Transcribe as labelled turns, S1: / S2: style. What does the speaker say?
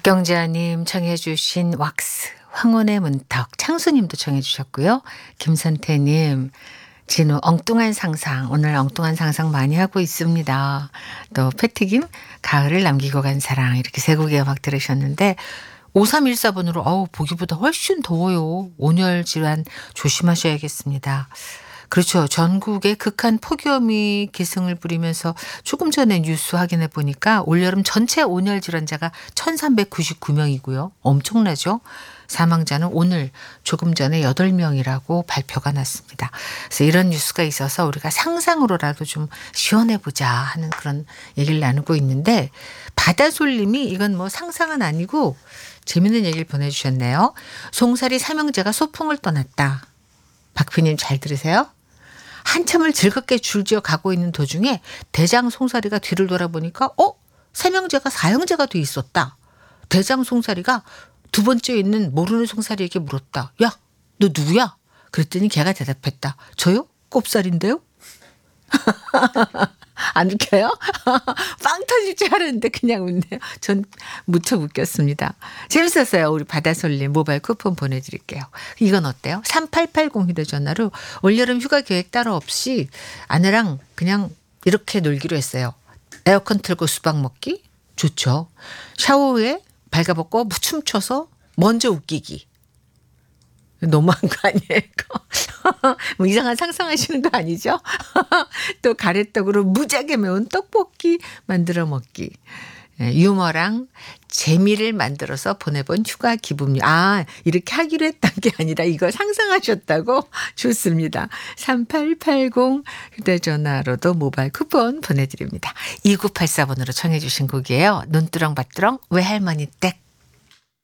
S1: 박경자님 청해 주신 왁스, 황혼의 문턱, 창수님도 청해 주셨고요. 김선태님, 진우 엉뚱한 상상, 오늘 엉뚱한 상상 많이 하고 있습니다. 또 패티김, 가을을 남기고 간 사랑, 이렇게 세 곡의 음악 들으셨는데 5314번으로 보기보다 훨씬 더워요. 온열 질환 조심하셔야겠습니다. 그렇죠. 전국에 극한 폭염이 기승을 부리면서 조금 전에 뉴스 확인해 보니까 올여름 전체 온열 질환자가 1399명이고요. 엄청나죠? 사망자는 오늘 조금 전에 8명이라고 발표가 났습니다. 그래서 이런 뉴스가 있어서 우리가 상상으로라도 좀 시원해보자 하는 그런 얘기를 나누고 있는데, 바다솔님이 이건 뭐 상상은 아니고 재밌는 얘기를 보내주셨네요. 송사리 삼형제가 소풍을 떠났다. 박피님 잘 들으세요. 한참을 즐겁게 줄지어 가고 있는 도중에 대장 송사리가 뒤를 돌아보니까 삼형제가 사형제가 돼 있었다. 대장 송사리가 두 번째에 있는 모르는 송사리에게 물었다. 야, 너 누구야? 그랬더니 걔가 대답했다. 저요? 꼽살인데요? 안 웃겨요? 빵 터질 줄 알았는데 그냥 웃네요. 전 무척 웃겼습니다. 재밌었어요. 우리 바다솔님 모바일 쿠폰 보내드릴게요. 이건 어때요? 3880 휴대전화로 올여름 휴가 계획 따로 없이 아내랑 그냥 이렇게 놀기로 했어요. 에어컨 틀고 수박 먹기? 좋죠. 샤워 후에 발가벗고 춤춰서 먼저 웃기기. 너무한 거 아니에요? 뭐 이상한 상상하시는 거 아니죠? 또 가래떡으로 무지하게 매운 떡볶이 만들어 먹기. 유머랑 재미를 만들어서 보내본 휴가 기분. 이렇게 하기로 했던 게 아니라 이걸 상상하셨다고? 좋습니다. 3880 휴대전화로도 모바일 쿠폰 보내드립니다. 2984번으로 청해 주신 곡이에요. 논두렁밭두렁 외할머니 댁.